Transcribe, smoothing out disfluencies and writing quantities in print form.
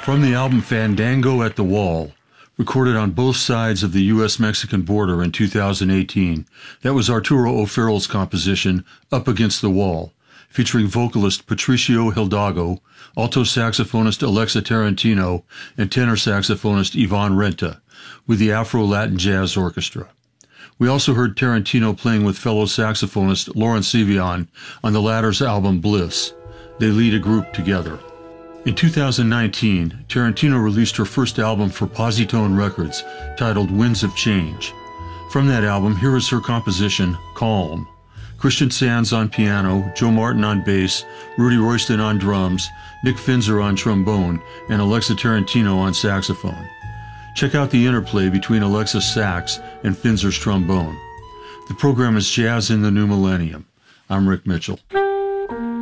From the album Fandango at the Wall, recorded on both sides of the U.S.-Mexican border in 2018, that was Arturo O'Farrell's composition, Up Against the Wall, featuring vocalist Patricio Hidalgo, alto saxophonist Alexa Tarantino, and tenor saxophonist Ivan Renta, with the Afro-Latin Jazz Orchestra. We also heard Tarantino playing with fellow saxophonist Lauren Sivian on the latter's album Bliss. They lead a group together. In 2019, Tarantino released her first album for Positone Records, titled Winds of Change. From that album, here is her composition, Calm. Christian Sands on piano, Joe Martin on bass, Rudy Royston on drums, Nick Finzer on trombone, and Alexa Tarantino on saxophone. Check out the interplay between Alexa's sax and Finzer's trombone. The program is Jazz in the New Millennium. I'm Rick Mitchell.